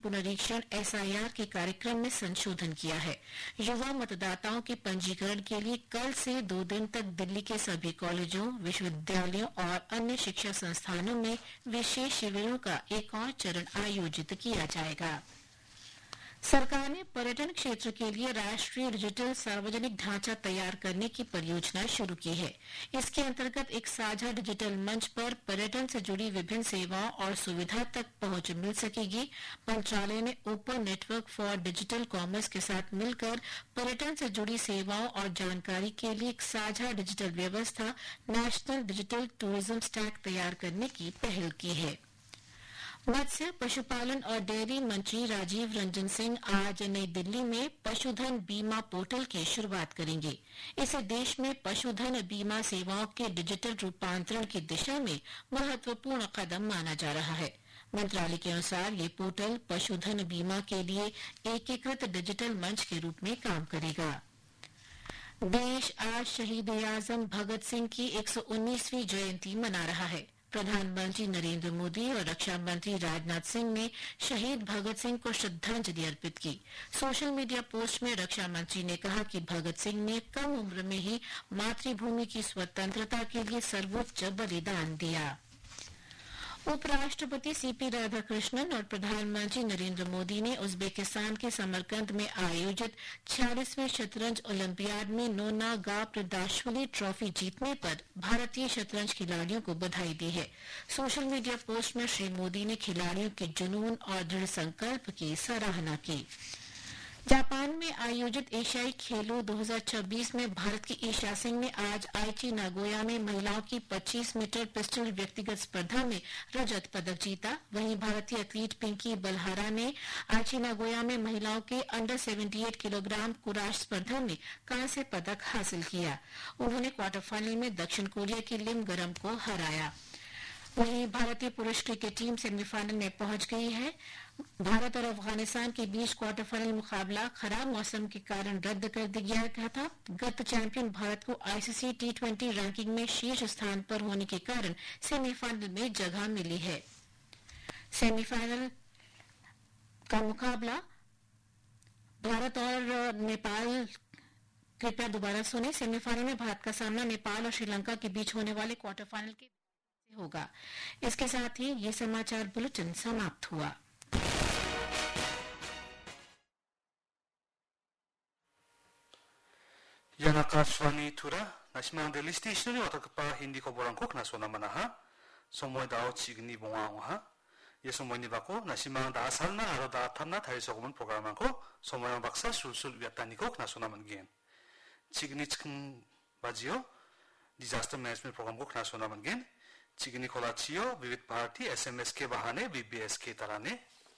पुनरीक्षण SIR के कार्यक्रम में संशोधन किया है। युवा मतदाताओं के पंजीकरण के लिए कल से 2 दिन तक दिल्ली के सभी कॉलेजों, विश्वविद्यालयों और अन्य शिक्षा संस्थानों में विशेष शिविरों का एक और चरण आयोजित किया जाएगा। सरकार ने पर्यटन क्षेत्र के लिए राष्ट्रीय डिजिटल सार्वजनिक ढांचा तैयार करने की परियोजना शुरू की है। इसके अंतर्गत एक साझा डिजिटल मंच पर पर्यटन से जुड़ी विभिन्न सेवाओं और सुविधा तक पहुंच मिल सकेगी। मंत्रालय ने open network for digital commerce के साथ मिलकर पर्यटन से जुड़ी सेवाओं और जानकारी के लिए एक साझा डिजिटल व्यवस्था नेशनल डिजिटल टूरिज्म स्टैक तैयार करने की पहल की है। मत्स्य, पशुपालन और डेयरी मंत्री राजीव रंजन सिंह आज नई दिल्ली में पशुधन बीमा पोर्टल की शुरुआत करेंगे। इसे देश में पशुधन बीमा सेवाओं के डिजिटल रूपांतरण की दिशा में महत्वपूर्ण कदम माना जा रहा है। मंत्रालय के अनुसार ये पोर्टल पशुधन बीमा के लिए एकीकृत डिजिटल मंच के रूप में काम करेगा। देश आज शहीद-ए-आजम भगत सिंह की 119वीं जयंती मना रहा है। प्रधानमंत्री नरेंद्र मोदी और रक्षा मंत्री राजनाथ सिंह ने शहीद भगत सिंह को श्रद्धांजलि अर्पित की। सोशल मीडिया पोस्ट में रक्षा मंत्री ने कहा कि भगत सिंह ने कम उम्र में ही मातृभूमि की स्वतंत्रता के लिए सर्वोच्च बलिदान दिया। उपराष्ट्रपति सीपी राधाकृष्णन और प्रधानमंत्री नरेंद्र मोदी ने उज्बेकिस्तान के समरकंद में आयोजित 46वें शतरंज ओलंपियाड में नोना गाप्रिदाश्विली ट्रॉफी जीतने पर भारतीय शतरंज खिलाड़ियों को बधाई दी है। सोशल मीडिया पोस्ट में श्री मोदी ने खिलाड़ियों के जुनून और दृढ़ संकल्प की सराहना की। जापान में आयोजित एशियाई खेलों 2026 में भारत की ईशा सिंह ने आज आईची नागोया में महिलाओं की 25 मीटर पिस्टल व्यक्तिगत स्पर्धा में रजत पदक जीता। वहीं भारतीय एथलीट पिंकी बलहारा ने आईची नागोया में महिलाओं के अंडर 78 किलोग्राम कुराश स्पर्धा में कांस्य पदक हासिल किया। उन्होंने क्वार्टर फाइनल में दक्षिण कोरिया की लिम गरम को हराया। वहीं भारतीय पुरुष क्रिकेट टीम सेमीफाइनल में पहुंच गई है। भारत और अफगानिस्तान के बीच क्वार्टर फाइनल मुकाबला खराब मौसम के कारण रद्द कर दिया गया था। गत चैंपियन भारत को आईसीसी T20 रैंकिंग में शीर्ष स्थान पर होने के कारण सेमीफाइनल में जगह मिली है। सेमीफाइनल का मुकाबला भारत और नेपाल। कृपया दोबारा सुने। सेमीफाइनल में भारत का सामना नेपाल और श्रीलंका के बीच होने वाले क्वार्टर फाइनल के होगा। इसके साथ ही ये समाचार बुलेटिन समाप्त हुआ। Yan Akashvani Tura, National Daily Station, Watakapa, Hindi Koboranko, Nasona Manaha, Somoy Dao Chigni Bonga, Yesomoni Bako, Nasima da Salna, Aroda Tana, Taisoman Programako, Somoyan Baksa, Sul Viataniko, Nasona Mangan. Chignichkin Bajio, Disaster Management Program Book Nasona Mangan, Chigni Colachio, Vivid Party, SMSK Bahane, BBSK Tarane,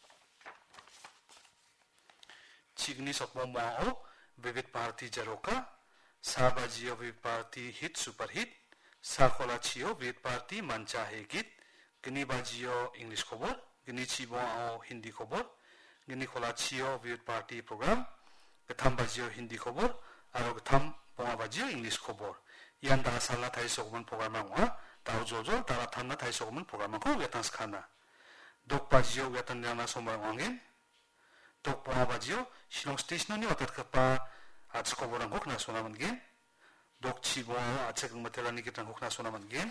Chigni Sopomao, Vivid Party Jaroka, Sabajio Vivid Party Hit Super Hit, Sakolachio Vivid Party Manchahe Git, Gnibajio English Kobor, Gnichibo Hindi Kobor, Gnicolachio Vivid Party Program, Gatambajio Hindi Kobor, Arogatam Bonabajio English Kobor, Yanda Sala Taisoman Program, Taujojo, Taratana Taisoman Program, Vetanskana, Dokpajio Vetanana Somawangen, Dokpabajio, Shilong Station, Watakapa, at Skoboran Hokna Sonaman again, Dok Chibo, at second Materanikit and Hokna Sonaman again,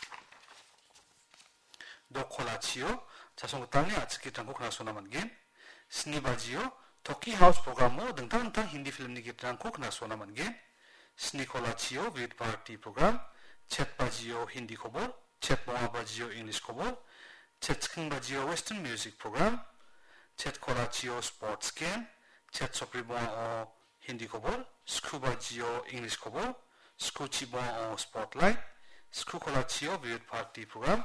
Dok Colachio, Chasongtani at Skit and Hokna Sonaman again, Snibajio, Toki House Programo, Dantanta Hindi Film Nikit and Hokna Sonaman again, Snicolachio, Vid Party Program, Chetbajio Hindi Kobor, Chetmoabajio English Kobor, Chetskambajio Western Music Program, Chet Colachio Sports Scan, Chet Sopribon Hindi Kobor, Scubajio English Kobor, Scuchibon Spotlight, Scucolachio Vivid Party Program,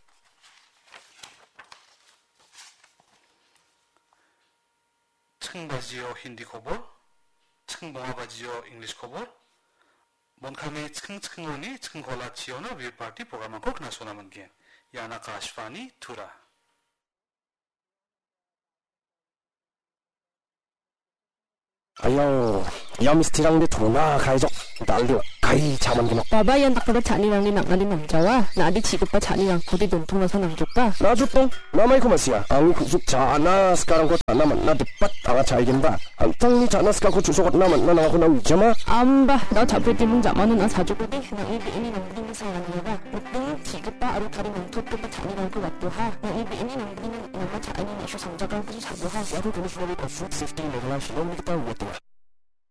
Tskungbajio Hindi Kobor, Tskungbajio English Kobor, Bonkame Tskunoni, Tskuncolachio Vivid Party Program Kokna Sonamangen, Yana Kashvani, Tura. Hello, jag misstänkte tunga kajso, daldo Ay, chaman gina. Babayan ka ba chanirang ninangalin ng jawa? Na adi chiko pa chanirang pudi duntong na sanang jupa. Najupong, namay ko masya. Ang kusuk chana, sekarang ko naman na dapat ang atsaigin ba? Ang tang ni chana sekarang ko susukot naman na ako na ujama. Amba, 나 잡힐 문 자만은 나 사주고디 나 이비인이 남기는 상관이라 보통 지급바 아루 다리 멈토토바 잔이랑 그 왓도하 나 이비인이 남기는 남마 자인이 내쇼 상자가 그리 자도하 Aku kena suruh kau 50 regulation, kita buat tu.